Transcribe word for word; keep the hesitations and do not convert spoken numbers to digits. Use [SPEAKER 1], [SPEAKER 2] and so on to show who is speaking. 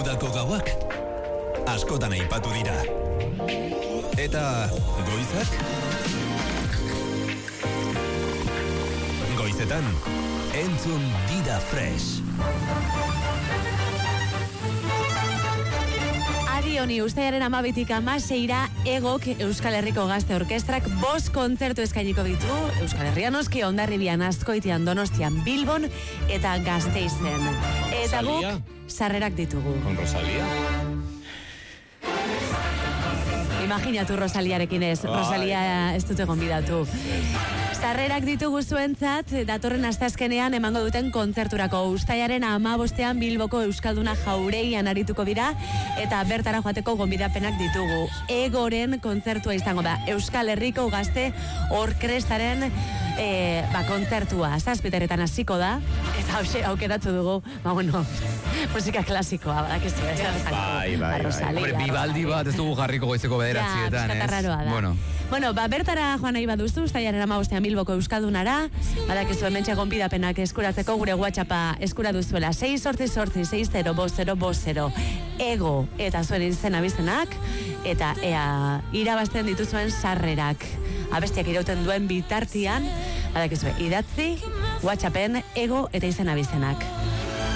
[SPEAKER 1] Udako gauak askotan aipatu dira. Eta goizak? Goizetan, entzun Dida Fresh.
[SPEAKER 2] Honi uztailaren hamabitik hamaseira Egok Euskal Herriko Gazte Orkestrak bost kontzertu eskainiko ditu Euskal Herrian noski, Hondarribian, Azkoitian, Donostian, Bilbon eta Gasteizen. Eta guk sarrerak ditugu.
[SPEAKER 3] Con Rosalía?
[SPEAKER 2] Imaginatu Rosaliarekin ez, Rosalia ez dute gonbidatu. Sarrerak ditugu zuentzat, datorren asteazkenean emango duten kontzerturako. Uztailaren hamabostean Bilboko Euskalduna Jauregian arituko dira eta bertara joateko gonbidapenak ditugu. Egoren kontzertua izango da, Euskal Herriko Gazte Orkestraren e, ba, kontzertua. Zazpiteretan hasiko da, eta hause aukeratu dugu, ba bueno, musika klasikoa, badakizu, ez da bezango.
[SPEAKER 3] Bai, bai, bai.
[SPEAKER 4] Hombre, Bibaldi bat ez dugu jarriko goizeko bederatzietan, ez?
[SPEAKER 2] Ja, raroa da.
[SPEAKER 4] Bueno.
[SPEAKER 2] Bueno, ba, bertara joan nahi baduzu, uztailaren hamabostean Bilboko Euskaldunara, badakizu hementxe gonbidapenak eskuratzeko gure WhatsAppa eskura duzuela, sei zortzi zortzi, sei zero, bost zero, bost zero, Ego, eta zuen izen abizenak, eta ea, irabazten dituzuen sarrerak. Abestiak irauten duen bitartian, badakizu, idatzi, WhatsAppen, Ego, eta izen abizenak.